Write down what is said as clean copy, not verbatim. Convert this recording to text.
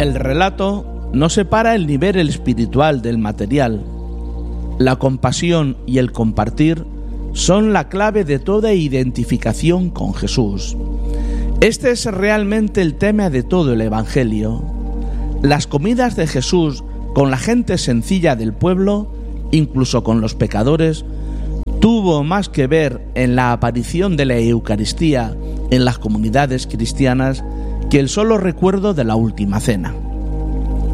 El relato no separa el nivel espiritual del material. La compasión y el compartir son la clave de toda identificación con Jesús. Este es realmente el tema de todo el Evangelio. Las comidas de Jesús con la gente sencilla del pueblo, incluso con los pecadores, tuvo más que ver en la aparición de la Eucaristía en las comunidades cristianas que el solo recuerdo de la última cena.